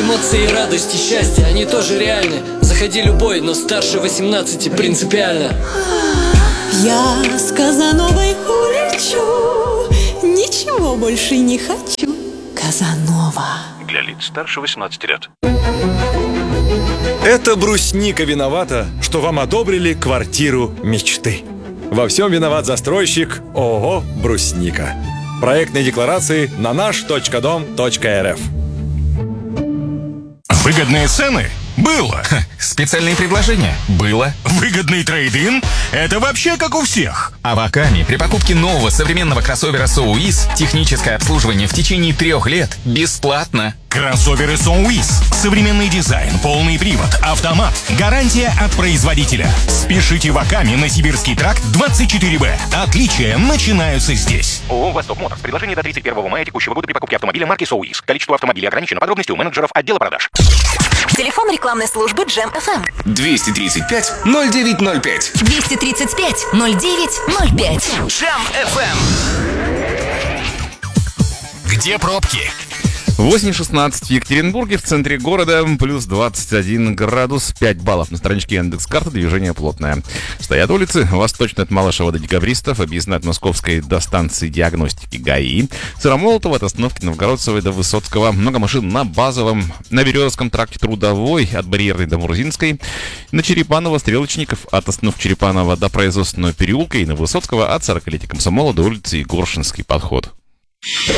Эмоции, радости, счастья, они тоже реальны. Заходи любой, но старше 18 принципиально. Я с Казановой улечу, ничего больше не хочу. Казанова. Для лиц старше 18 лет. Это брусника виновата, что вам одобрили квартиру мечты. Во всем виноват застройщик ООО «Брусника». Проектные декларации на наш.дом.рф. Выгодные цены? Было. Специальные предложения? Было. Выгодный трейд-ин? Это вообще как у всех. А в Акаме при покупке нового современного кроссовера SOUIS техническое обслуживание в течение 3 лет бесплатно. Кроссоверы SOUIS. Современный дизайн, полный привод, автомат. Гарантия от производителя. Спешите в Акаме на Сибирский тракт 24Б. Отличия начинаются здесь. ООО «Восток Моторс». Предложение до 31 мая текущего года при покупке автомобиля марки SOUIS. Количество автомобилей ограничено. Подробности у менеджеров отдела продаж. Телефон рекламной службы Джем FM. 235-0905. 235-0905. Джем FM. Где пробки? 8:16 в Екатеринбурге, в центре города, плюс 21 градус, 5 баллов на страничке Яндекс.Карты, движение плотное. Стоят улицы: Восточная от Малышева до Декабристов, Объездная от Московской до станции диагностики ГАИ, Сыромолотова от остановки Новгородцевой до Высоцкого, много машин на Базовом, на Березовском тракте Трудовой от Барьерной до Мурзинской, на Черепанова Стрелочников от остановки Черепанова до Производственного переулка и на Высоцкого от 40-летия Комсомола до улицы Егоршинский подход.